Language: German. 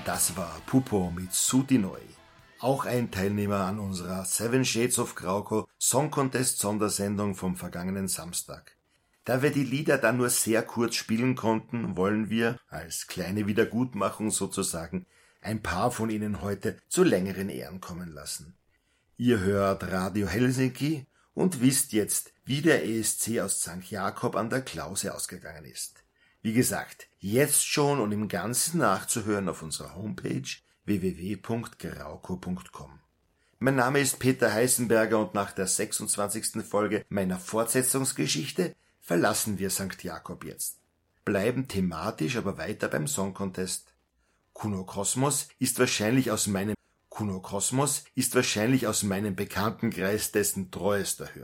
Das war Pupo mit Sutinoi. Auch ein Teilnehmer an unserer Seven Shades of Grauko Song Contest Sondersendung vom vergangenen Samstag. Da wir die Lieder dann nur sehr kurz spielen konnten, wollen wir, als kleine Wiedergutmachung sozusagen, ein paar von ihnen heute zu längeren Ehren kommen lassen. Ihr hört Radio Helsinki und wisst jetzt, wie der ESC aus St. Jakob an der Klause ausgegangen ist. Wie gesagt, jetzt schon und im Ganzen nachzuhören auf unserer Homepage www.grauko.com. Mein Name ist Peter Heißenberger und nach der 26. Folge meiner Fortsetzungsgeschichte verlassen wir St. Jakob jetzt. Bleiben thematisch aber weiter beim Song Contest. Kuno Kosmos ist wahrscheinlich aus meinem Bekanntenkreis dessen treuester Hörer.